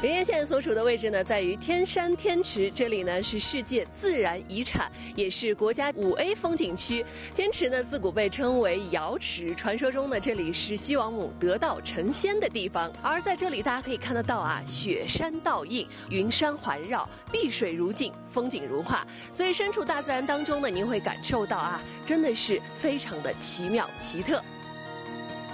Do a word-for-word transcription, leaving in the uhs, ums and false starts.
人叶县所处的位置呢，在于天山天池，这里呢是世界自然遗产，也是国家五 A 风景区。天池呢自古被称为瑶池，传说中呢这里是西王母得道成仙的地方。而在这里大家可以看得到啊，雪山倒映，云山环绕，碧水如镜，风景如画。所以身处大自然当中呢，您会感受到啊，真的是非常的奇妙奇特。